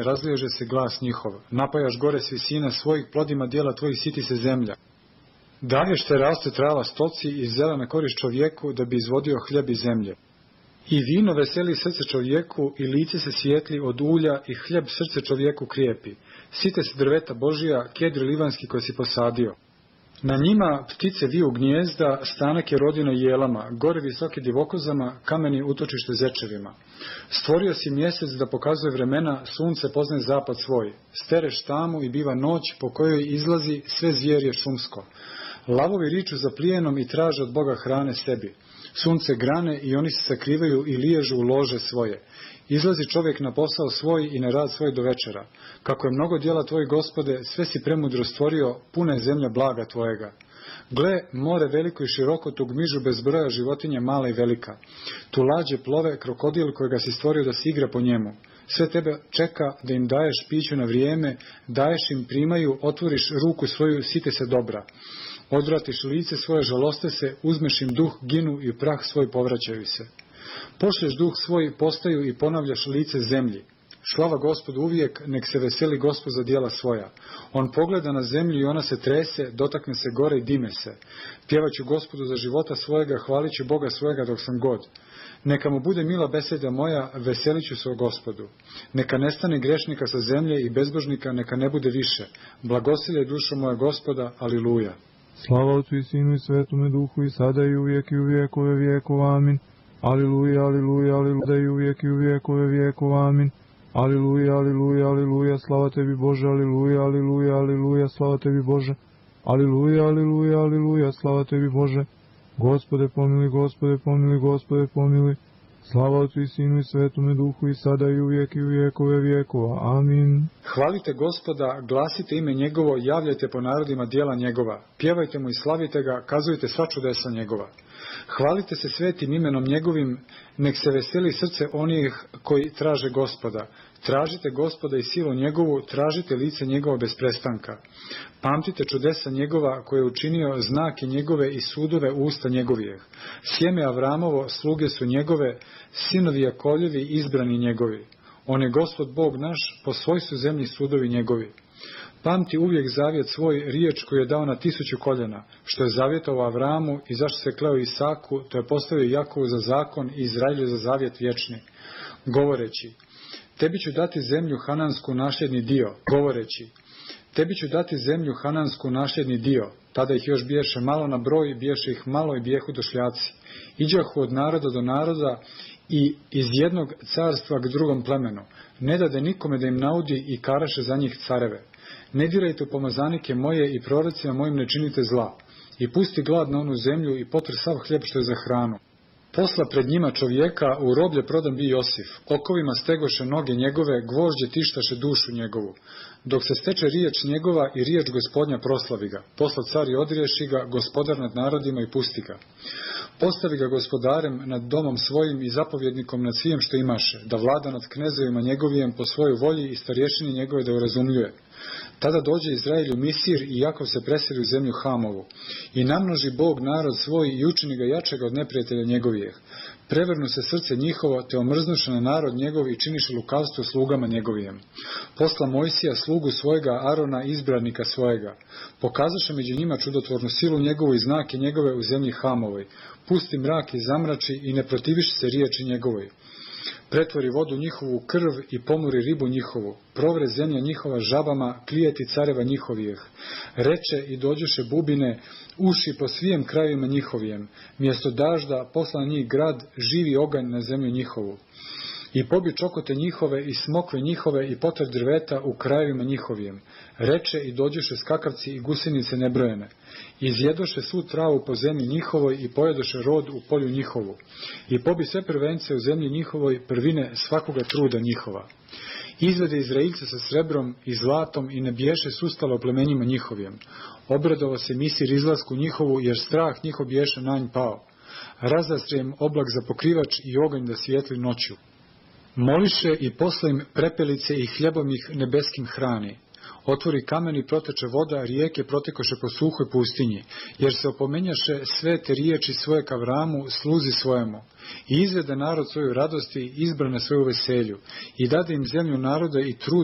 razliježe se glas njihov. Napajaš gore s visina svojih, plodima dijela tvojih siti se zemlja. Dalješ te raste trava stoci i zelena korist čovjeku da bi izvodio hljeb iz zemlje. I vino veseli srce čovjeku i lice se svijetli od ulja i hljeb srce čovjeku krijepi. Site se drveta Božija, kedri livanski koji si posadio. Na njima ptice viju gnijezda, stanak je rodina jelama, gore visoki divokozama, kameni utočište zečevima. Stvorio si mjesec da pokazuje vremena, sunce poznaje zapad svoj. Stereš tamu i biva noć po kojoj izlazi sve zvijerje šumsko. Lavovi riču za plijenom i traže od Boga hrane sebi. Sunce grane i oni se sakrivaju i liježu u lože svoje. Izlazi čovjek na posao svoj i na rad svoj do večera. Kako je mnogo djela tvojih, Gospode, sve si premudro stvorio, puna je zemlja blaga tvojega. Gle, more veliko i široko, tu gmižu bez broja životinja mala i velika. Tu lađe plove, krokodil kojega si stvorio da se igra po njemu. Sve tebe čeka da im daješ piću na vrijeme, daješ im primaju, otvoriš ruku svoju, site se dobra. Odvratiš lice svoje, žaloste se, uzmeš im duh, ginu i prah svoj povraćaju se. Pošlješ duh svoj, postaju i ponavljaš lice zemlji. Slava Gospodu uvijek, nek se veseli Gospod za djela svoja. On pogleda na zemlju i ona se trese, dotakne se gore i dime se. Pjevaću Gospodu za života svojega, hvalit ću Boga svojega dok sam god. Neka mu bude mila beseda moja, veselit ću se o Gospodu. Neka nestane grešnika sa zemlje i bezbožnika, neka ne bude više. Blagosilje dušo moja Gospoda, aliluja. Slava Otcu i Sinu i Svetome Duhu i sada i uvijek i u vijekove vijekova, amin. Aliluja, aliluja, aliluja, i uvijek i u vijekove vijekova, amin. Aliluja, aliluja, aliluja, slava tebi Bože, aliluja, aliluja, aliluja, slava tebi Bože. Aliluja, aliluja, aliluja, slava tebi Bože. Gospode pomiluj, Gospode pomiluj, Gospode pomiluj. Slava Otcu i Sinu i Svetome Duhu i sada i uvijek i u vijekove vijekova, amin. Hvalite Gospoda, glasite ime njegovo, javljajte po narodima djela njegova. Pjevajte mu i slavite ga, kazujte sva čudesa njegova. Hvalite se svetim imenom njegovim, nek se veseli srce onih koji traže Gospoda. Tražite Gospoda i silu njegovu, tražite lice njegovo bez prestanka. Pamtite čudesa njegova koje je učinio, znake njegove i sudove usta njegovijeh. Sjeme Avramovo, sluge su njegove, sinovi Jakovljevi, izbrani njegovi. On je Gospod Bog naš, po svoj su zemlji sudovi njegovi. Pamti uvijek zavjet svoj, riječ koju je dao na 1000 koljena, što je zavjetovao Avramu i zašto se kleo Isaku, to je postavio Jakovu za zakon i Izraelju za zavjet vječni. Govoreći, tebi ću dati zemlju hanansku nasljedni dio. Govoreći, tebi ću dati zemlju hanansku nasljedni dio. Tada ih još biješe malo na broj, biješe ih malo i bijehu došljaci. Iđahu od naroda do naroda i iz jednog carstva k drugom plemenu. Ne dade nikome da im naudi i karaše za njih careve. Ne dirajte u pomazanike moje i prorocima mojim ne činite zla. I pusti glad na onu zemlju i potr sav hljeb što je za hranu. Posla pred njima čovjeka, u roblje prodan bi Josif. Okovima stegoše noge njegove, gvožđe tištaše dušu njegovu. Dok se steče riječ njegova i riječ Gospodnja proslavi ga. Posla car i odriješi ga, gospodar nad narodima i pusti ga. Postavi ga gospodarem nad domom svojim i zapovjednikom nad svijem što imaše, da vlada nad knezovima njegovijem po svojoj volji i starješini njegove da urazumljuje. Tada dođe Izrael u Misir i Jakov se preseli u zemlju Hamovu. I namnoži Bog narod svoj i učini ga jačega od neprijatelja njegovijeh. Prevrnu se srce njihovo, te omrznuše na narod njegov i činiše lukavstvo slugama njegovijem. Posla Mojsija slugu svojega, Arona izbranika svojega. Pokazaše među njima čudotvornu silu njegovu i znake njegove u zemlji Hamovoj. Pusti mrak i zamrači i ne protiviši se riječi njegovoj. Pretvori vodu njihovu u krv i pomori ribu njihovu. Provre zemlja njihova žabama, klijeti careva njihovijeh. Reče i dođuše bubine, uši po svijem krajevima njihovijem. Mjesto dažda posla na njih grad, živi oganj na zemlju njihovu. I pobi čokote njihove i smokve njihove i potar drveta u krajevima njihovijem. Reče i dođuše skakavci i gusenice nebrojene. Izjedoše svu travu po zemlji njihovoj i pojedoše rod u polju njihovu. I pobi sve prvence u zemlji njihovoj, prvine svakoga truda njihova. Izvede Izraelce sa srebrom i zlatom i ne biješe sustalo plemenjima njihovijem. Obradovao se Misir izlasku njihovu, jer strah njihov biješe na nj pao. Razastri im oblak za pokrivač i oganj da svijetli noću. Moliše i posla im prepelice i hljebom ih nebeskim hrani. Otvori kamen i proteče voda, rijeke protekoše po suhoj pustinji, jer se opomenjaše sve te riječi svoje ka Avramu, sluzi svojemu. I izvede narod svoju radosti, izbrane svoju veselju, i dade im zemlju naroda i trud